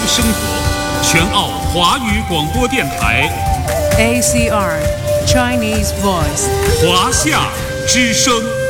生活，全澳华语广播电台 ACR Chinese Voice 华夏之声。